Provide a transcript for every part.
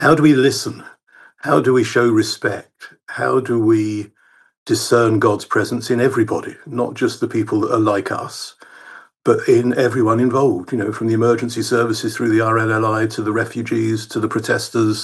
How do we listen? How do we show respect? How do we discern God's presence in everybody, not just the people that are like us, but in everyone involved, from the emergency services through the RLLI to the refugees to the protesters.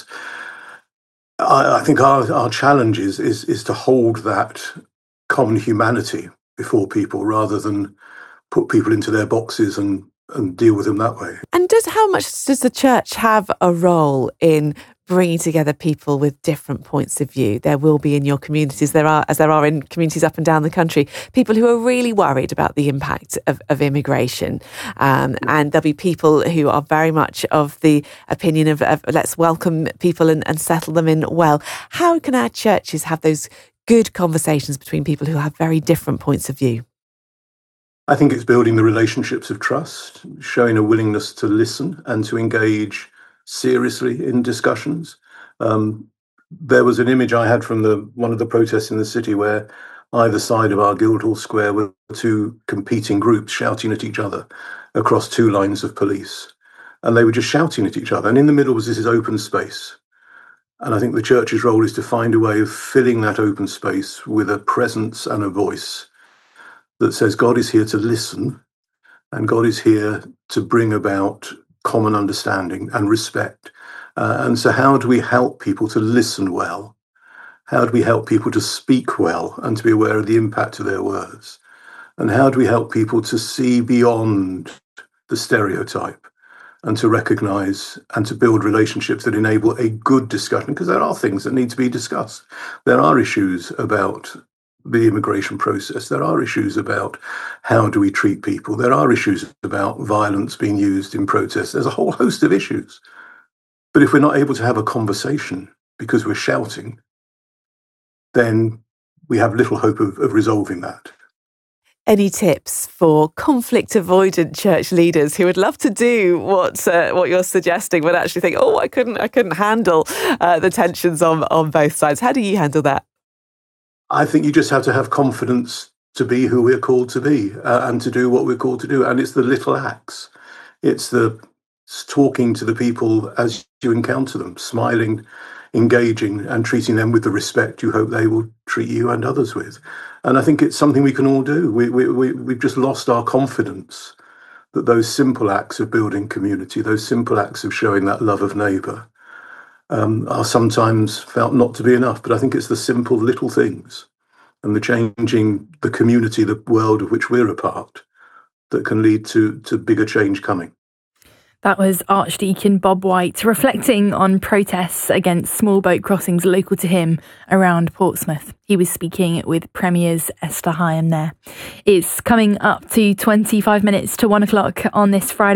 I think our challenge is to hold that common humanity before people rather than put people into their boxes and deal with them that way. And how much does the church have a role in bringing together people with different points of view? There will be in your communities, as there are in communities up and down the country, people who are really worried about the impact of immigration. And there'll be people who are very much of the opinion of let's welcome people and settle them in well. How can our churches have those good conversations between people who have very different points of view? I think it's building the relationships of trust, showing a willingness to listen and to engage seriously in discussions. There was an image I had from one of the protests in the city where either side of our Guildhall Square were two competing groups shouting at each other across two lines of police. And they were just shouting at each other. And in the middle was this open space. And I think the church's role is to find a way of filling that open space with a presence and a voice that says God is here to listen and God is here to bring about common understanding and respect. And so how do we help people to listen well? How do we help people to speak well and to be aware of the impact of their words? And how do we help people to see beyond the stereotype and to recognise and to build relationships that enable a good discussion? Because there are things that need to be discussed. There are issues about the immigration process. There are issues about how do we treat people. There are issues about violence being used in protests. There's a whole host of issues. But if we're not able to have a conversation because we're shouting, then we have little hope of resolving that. Any tips for conflict-avoidant church leaders who would love to do what you're suggesting, but actually think, I couldn't handle the tensions on both sides? How do you handle that? I think you just have to have confidence to be who we're called to be and to do what we're called to do. And it's the little acts. It's the talking to the people as you encounter them, smiling, engaging and treating them with the respect you hope they will treat you and others with. And I think it's something we can all do. We've just lost our confidence that those simple acts of building community, those simple acts of showing that love of neighbour, are sometimes felt not to be enough. But I think it's the simple little things and the changing the community, the world of which we're a part, that can lead to bigger change coming. That was Archdeacon Bob White reflecting on protests against small boat crossings local to him around Portsmouth. He was speaking with Premier's Esther Hyam there. It's coming up to 25 minutes to 1 o'clock on this Friday.